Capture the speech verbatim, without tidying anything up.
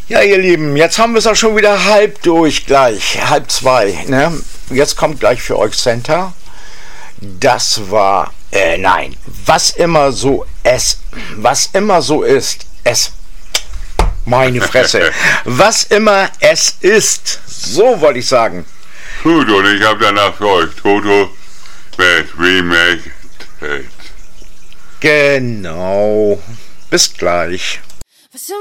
Ja, ihr Lieben, jetzt haben wir es auch schon wieder halb durch gleich, halb zwei. Ne? Jetzt kommt gleich für euch Center. Das war, äh, nein, was immer so es, was immer so ist, es, meine Fresse, was immer es ist, so wollte ich sagen. Gut, und ich habe danach für euch Toto mit Remake Tate. Genau, bis gleich.